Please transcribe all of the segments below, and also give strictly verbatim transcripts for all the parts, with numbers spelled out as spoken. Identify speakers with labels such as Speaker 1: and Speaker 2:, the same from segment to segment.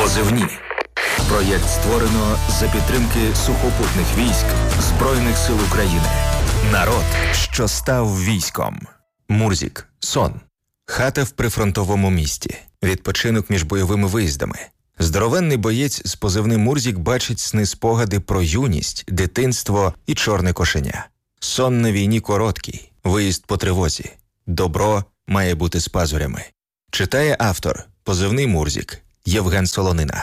Speaker 1: Позивні. Проєкт створено за підтримки сухопутних військ Збройних сил України. Народ, що став військом. Мурзік. Сон. Хата в прифронтовому місті. Відпочинок між бойовими виїздами. Здоровенний боєць з позивним Мурзік бачить сни-спогади про юність, дитинство і чорне кошеня. Сон на війні короткий, виїзд по тривозі. Добро має бути з пазурями. Читає автор, позивний Мурзік, Євген Солонина.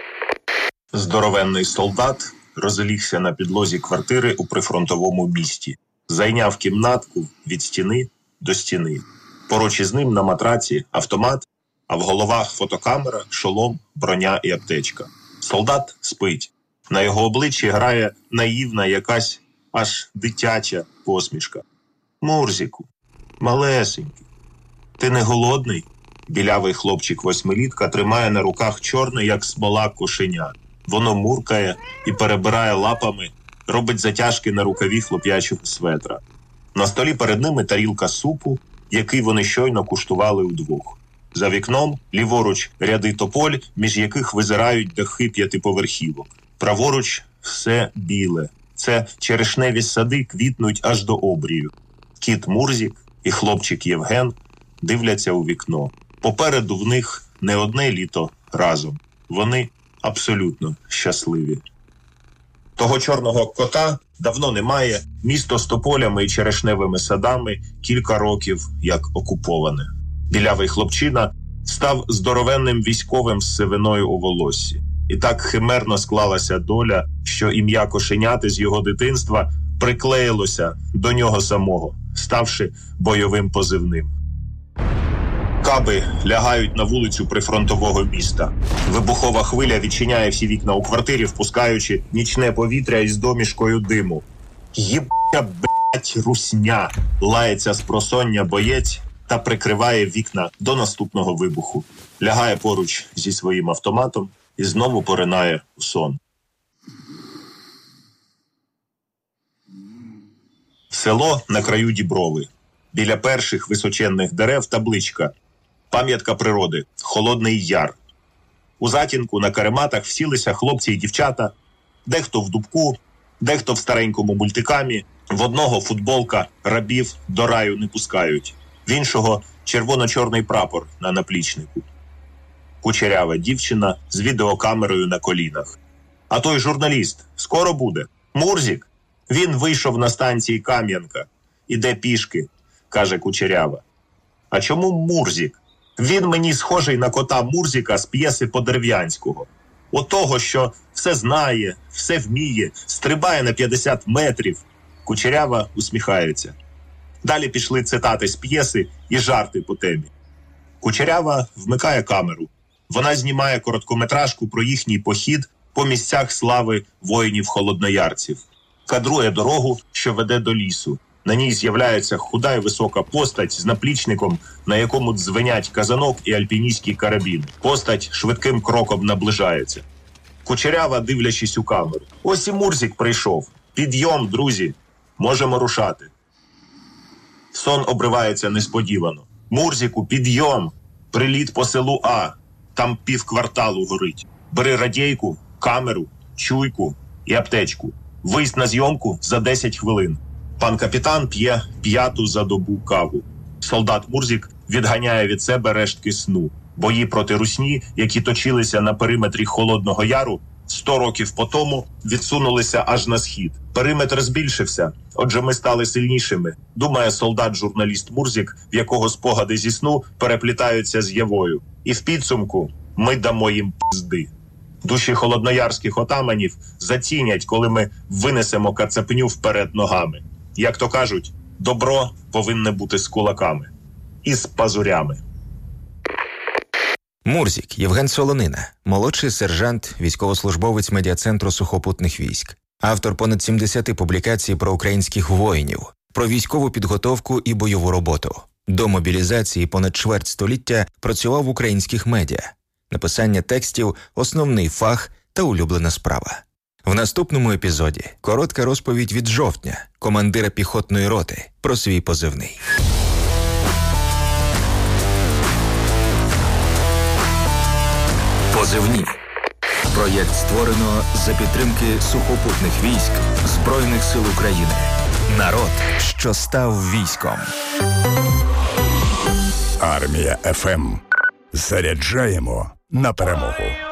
Speaker 2: Здоровенний солдат розлігся на підлозі квартири у прифронтовому місті. Зайняв кімнатку від стіни до стіни. Поруч із ним на матраці автомат, а в головах фотокамера, шолом, броня і аптечка. Солдат спить. На його обличчі грає наївна якась аж дитяча посмішка. «Мурзіку, малесенький, ти не голодний?» Білявий хлопчик-восьмилітка тримає на руках чорне, як смола, кошеня. Воно муркає і перебирає лапами, робить затяжки на рукаві хлоп'ячого светра. На столі перед ними тарілка супу, який вони щойно куштували удвох. За вікном ліворуч ряди тополь, між яких визирають дахи п'ятиповерхівок. Праворуч все біле. Це черешневі сади квітнуть аж до обрію. Кіт Мурзік і хлопчик Євген дивляться у вікно. Попереду в них не одне літо разом. Вони абсолютно щасливі. Того чорного кота давно немає. Місто з тополями і черешневими садами кілька років як окуповане. Білявий хлопчина став здоровенним військовим з сивиною у волоссі. І так химерно склалася доля, що ім'я кошеняти з його дитинства приклеїлося до нього самого, ставши бойовим позивним. Каби лягають на вулицю прифронтового міста. Вибухова хвиля відчиняє всі вікна у квартирі, впускаючи нічне повітря із домішкою диму. «Єбня, блять, русня!» – лається з просоння боєць та прикриває вікна до наступного вибуху. Лягає поруч зі своїм автоматом і знову поринає у сон. Село на краю Діброви. Біля перших височенних дерев табличка «Пам'ятка природи. Холодний Яр». У затінку на карематах всілися хлопці і дівчата, дехто в дубку, дехто в старенькому мультикамі, в одного футболка «Рабів до раю не пускають», в іншого червоно-чорний прапор на наплічнику. Кучерява дівчина з відеокамерою на колінах. А той журналіст скоро буде. Мурзік? Він вийшов на станції Кам'янка. Іде пішки, каже Кучерява. А чому Мурзік? Він мені схожий на кота Мурзіка з п'єси Подерев'янського. Отого, що все знає, все вміє, стрибає на п'ятдесят метрів. Кучерява усміхається. Далі пішли цитати з п'єси і жарти по темі. Кучерява вмикає камеру. Вона знімає короткометражку про їхній похід по місцях слави воїнів-холодноярців. Кадрує дорогу, що веде до лісу. На ній з'являється худа і висока постать з наплічником, на якому дзвенять казанок і альпіністський карабін. Постать швидким кроком наближається. Кучерява, дивлячись у камеру. Ось і Мурзік прийшов. Підйом, друзі. Можемо рушати. Сон обривається несподівано. Мурзіку, підйом. Приліт по селу А. Там півкварталу горить. Бери радійку, камеру, чуйку і аптечку. Виїзд на зйомку за десять хвилин. Пан капітан п'є п'яту за добу каву. Солдат Мурзік відганяє від себе рештки сну. Бої проти русні, які точилися на периметрі Холодного Яру, сто років по тому відсунулися аж на схід. Периметр збільшився, отже ми стали сильнішими, думає солдат-журналіст Мурзік, в якого спогади зі сну переплітаються з явою. І в підсумку ми дамо їм пизди. Душі холодноярських отаманів зацінять, коли ми винесемо кацапню вперед ногами. Як то кажуть, добро повинне бути з кулаками. І з пазурями.
Speaker 1: Мурзік Євген Солонина, молодший сержант, військовослужбовець медіа-центру сухопутних військ. Автор понад сімдесят публікацій про українських воїнів, про військову підготовку і бойову роботу. До мобілізації понад чверть століття працював в українських медіа. Написання текстів – основний фах та улюблена справа. В наступному епізоді коротка розповідь від Жовтня, командира піхотної роти, про свій позивний. Позивні. Проєкт створено за підтримки сухопутних військ Збройних сил України. Народ, що став військом.
Speaker 3: Армія еф ем. Заряджаємо на перемогу.